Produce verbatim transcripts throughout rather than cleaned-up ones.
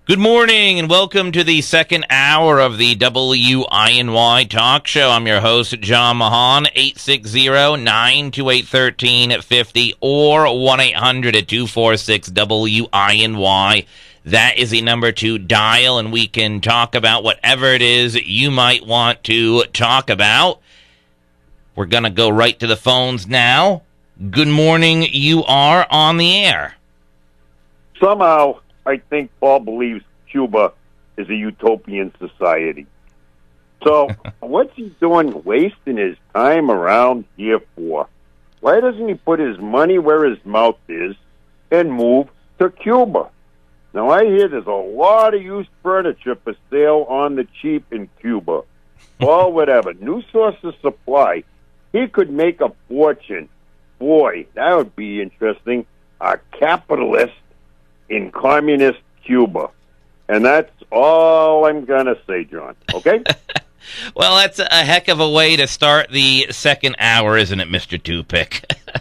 Good morning and welcome to the second hour of the W I N Y Talk Show. I'm your host, John Mahan, eight six zero, nine two eight, one three five zero or one eight hundred, two four six, W I N Y. That is the number to dial, and we can talk about whatever it is you might want to talk about. We're going to go right to the phones now. Good morning, you are on the air. Somehow, I think Paul believes Cuba is a utopian society. So, what's he doing wasting his time around here for? Why doesn't he put his money where his mouth is and move to Cuba? Now, I hear there's a lot of used furniture for sale on the cheap in Cuba. Well, whatever. New source of supply. He could make a fortune. Boy, that would be interesting. A capitalist in communist Cuba. And that's all I'm going to say, John. Okay? Well, that's a heck of a way to start the second hour, isn't it, Mister Two-Pick?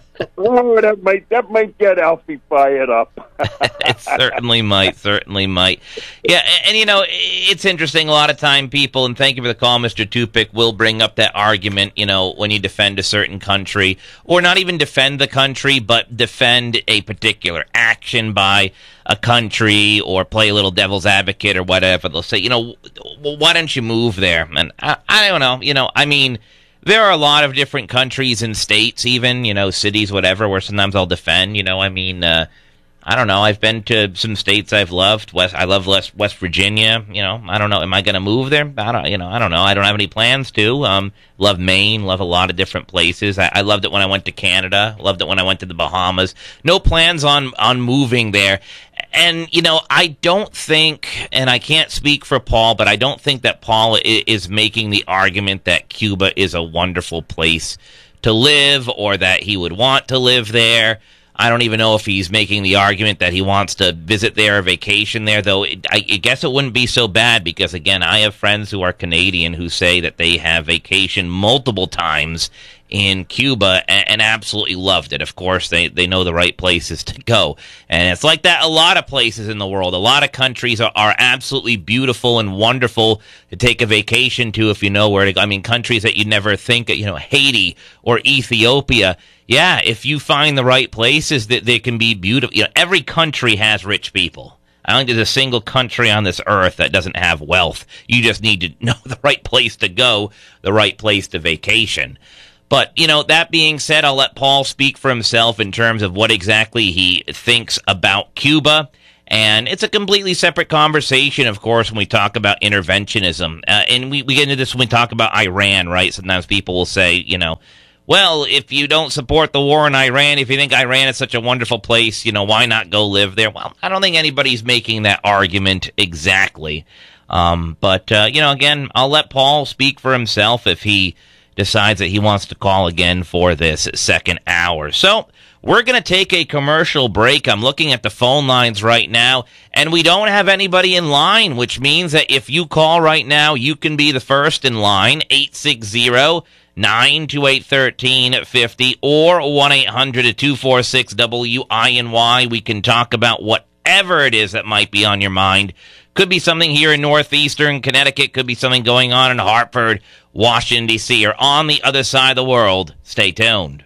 Oh, that might, that might get Alfie fired up. It certainly might, certainly might. Yeah, and, and, you know, it's interesting. A lot of time people, and thank you for the call, Mister Two-Pick, will bring up that argument, you know, when you defend a certain country, or not even defend the country, but defend a particular action by a country, or play a little devil's advocate or whatever. They'll say, you know, well, why don't you move there? And I, I don't know, you know, I mean, there are a lot of different countries and states, even, you know, cities, whatever, where sometimes I'll defend, you know, I mean, uh, I don't know, I've been to some states I've loved. West, I love West, West Virginia, you know, I don't know, am I going to move there? I don't, you know, I don't know, I don't have any plans to. Um, love Maine, love a lot of different places. I, I loved it when I went to Canada, loved it when I went to the Bahamas. No plans on, on moving there. And, you know, I don't think, and I can't speak for Paul, but I don't think that Paul is making the argument that Cuba is a wonderful place to live or that he would want to live there. I don't even know if he's making the argument that he wants to visit there or vacation there, though I, I guess it wouldn't be so bad because, again, I have friends who are Canadian who say that they have vacationed multiple times in Cuba and, and absolutely loved it. Of course, they, they know the right places to go. And it's like that a lot of places in the world. A lot of countries are, are absolutely beautiful and wonderful to take a vacation to if you know where to go. I mean, countries that you'd never think of, you know, Haiti or Ethiopia. Yeah, if you find the right places, that they can be beautiful. You know, every country has rich people. I don't think there's a single country on this earth that doesn't have wealth. You just need to know the right place to go, the right place to vacation. But, you know, that being said, I'll let Paul speak for himself in terms of what exactly he thinks about Cuba. And it's a completely separate conversation, of course, when we talk about interventionism. Uh, and we, we get into this when we talk about Iran, right? Sometimes people will say, you know, well, if you don't support the war in Iran, if you think Iran is such a wonderful place, you know, why not go live there? Well, I don't think anybody's making that argument exactly. Um, but, uh, you know, again, I'll let Paul speak for himself if he decides that he wants to call again for this second hour. So we're going to take a commercial break. I'm looking at the phone lines right now, and we don't have anybody in line, which means that if you call right now, you can be the first in line, eight six zero, nine two eight, one three five zero or one eight hundred, two four six, W I N Y. We can talk about whatever it is that might be on your mind. Could be something here in northeastern Connecticut, could be something going on in Hartford, Washington, D C, or on the other side of the world. Stay tuned.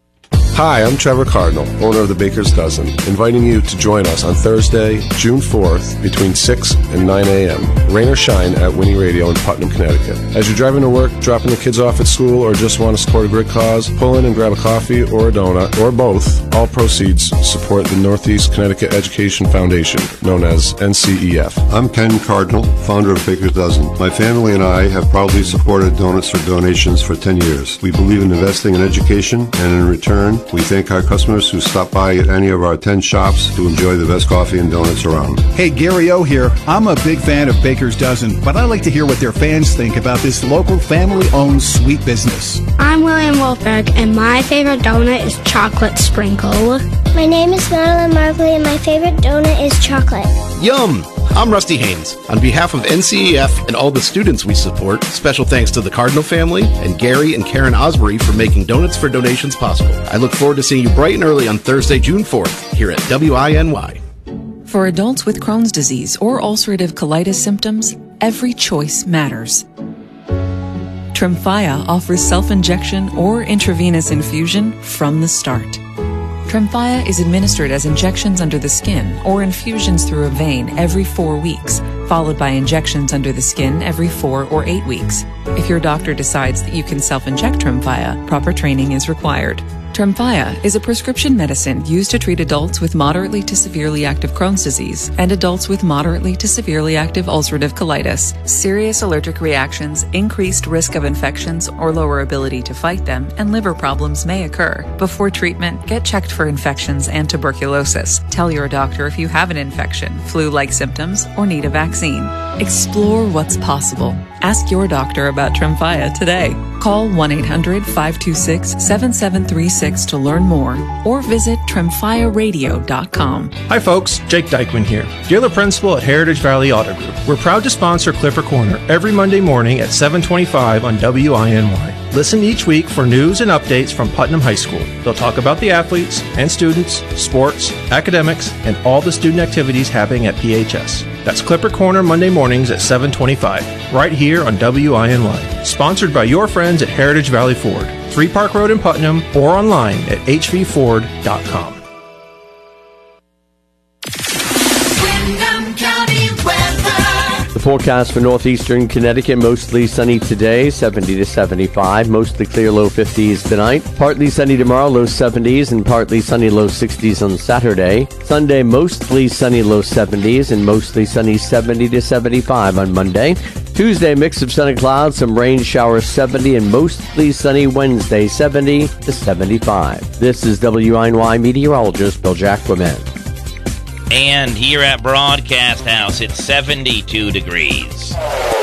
Hi, I'm Trevor Cardinal, owner of the Baker's Dozen, inviting you to join us on Thursday, June fourth, between six and nine a.m., rain or shine at Winnie Radio in Putnam, Connecticut. As you're driving to work, dropping the kids off at school, or just want to support a great cause, pull in and grab a coffee or a donut, or both. All proceeds support the Northeast Connecticut Education Foundation, known as N C E F. I'm Ken Cardinal, founder of Baker's Dozen. My family and I have proudly supported Donuts for Donations for ten years. We believe in investing in education, and in return, we thank our customers who stop by at any of our ten shops to enjoy the best coffee and donuts around. Hey, Gary O here. I'm a big fan of Baker's Dozen, but I like to hear what their fans think about this local family-owned sweet business. I'm William Wolfberg, and my favorite donut is chocolate sprinkle. My name is Madeline Markley, and my favorite donut is chocolate. Yum! I'm Rusty Haynes. On behalf of N C E F and all the students we support, special thanks to the Cardinal family and Gary and Karen Osbury for making Donuts for Donations possible. I look forward to seeing you bright and early on Thursday, June fourth, here at W I N Y. For adults with Crohn's disease or ulcerative colitis symptoms, every choice matters. Tremfya offers self-injection or intravenous infusion from the start. Tremfya is administered as injections under the skin or infusions through a vein every four weeks, followed by injections under the skin every four or eight weeks. If your doctor decides that you can self-inject Tremfya, proper training is required. Tremfya is a prescription medicine used to treat adults with moderately to severely active Crohn's disease and adults with moderately to severely active ulcerative colitis. Serious allergic reactions, increased risk of infections or lower ability to fight them, and liver problems may occur. Before treatment, get checked for infections and tuberculosis. Tell your doctor if you have an infection, flu-like symptoms, or need a vaccine. Explore what's possible. Ask your doctor about Tremfya today. Call one eight hundred, five two six, seven seven three six to learn more or visit tremfya radio dot com. Hi folks, Jake Dykeman here, dealer principal at Heritage Valley Auto Group. We're proud to sponsor Clipper Corner every Monday morning at seven twenty-five on W I N Y. Listen each week for news and updates from Putnam High School. They'll talk about the athletes and students, sports, academics, and all the student activities happening at P H S. That's Clipper Corner Monday mornings at seven twenty-five, right here on W I N Y. Sponsored by your friends at Heritage Valley Ford, three Park Road in Putnam, or online at h v ford dot com. The forecast for northeastern Connecticut, mostly sunny today, seventy to seventy-five. Mostly clear, low fifties tonight. Partly sunny tomorrow, low seventies, and partly sunny, low sixties on Saturday. Sunday, mostly sunny, low seventies, and mostly sunny, seventy to seventy-five on Monday. Tuesday, mix of sun and clouds, some rain showers, seventy, and mostly sunny Wednesday, seventy to seventy-five. This is W I N Y meteorologist Bill Jack Clement. And here at Broadcast House, it's seventy-two degrees.